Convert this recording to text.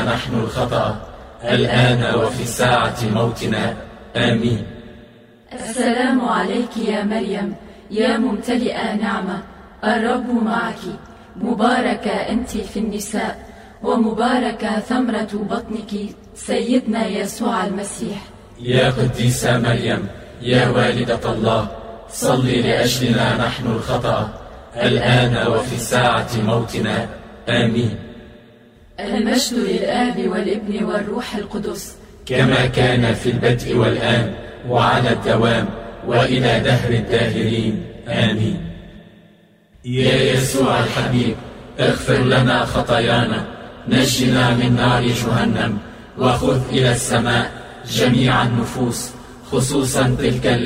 نشنا نحن الخطأ الآن وفي ساعة موتنا. آمين. السلام عليك يا مريم يا ممتلئة نعمة، الرب معك، مباركة أنت في النساء، ومباركة ثمرة بطنك سيدنا يسوع المسيح. يا قديسة مريم يا والدة الله، صلي لأجلنا نحن الخطأ الآن وفي ساعة موتنا. آمين. المجد للآب والابن والروح القدس، كما كان في البدء والآن وعلى الدوام وإلى دهر الداهرين. آمين. يا يسوع الحبيب، اغفر لنا خطايانا، نجنا من نار جهنم، وخذ إلى السماء جميع النفوس، خصوصا تلك